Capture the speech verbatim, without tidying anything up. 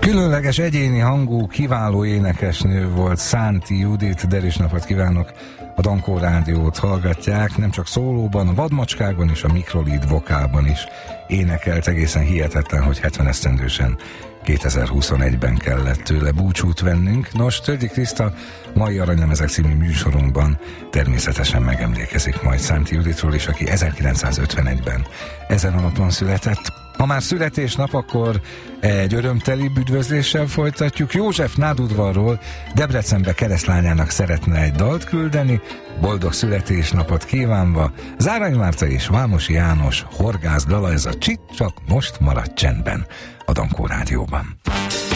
Különleges egyéni hangú, kiváló énekesnő volt Szánti Judit. Derűs napot kívánok! A Dankó Rádiót hallgatják, nem csak szólóban, a Vadmacskákban és a Mikrolid vokálban is énekelt. Egészen hihetetlen, hogy hetven esztendősen kétezer-huszonegyben kellett tőle búcsút vennünk. Nos, Tölgyi Kriszta mai Aranylemezek című műsorunkban természetesen megemlékezik majd Szánti Juditról is, aki ezerkilencszázötvenegyben ezen a napon született. Ha már születésnap, akkor egy örömteli üdvözléssel folytatjuk. József Nádudvarról Debrecenbe keresztlányának szeretne egy dalt küldeni, boldog születésnapot kívánva. Zárany Márta és Vámosi János horgász dala, ez a Csit csak most maradt csendben a Dankó Rádióban.